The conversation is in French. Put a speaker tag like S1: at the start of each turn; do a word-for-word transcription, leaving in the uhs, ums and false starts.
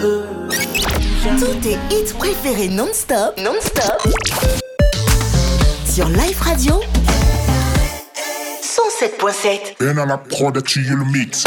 S1: Tous tes hits préférés non-stop, non-stop sur Life Radio cent sept point sept.
S2: En à la prod, tu es le mix.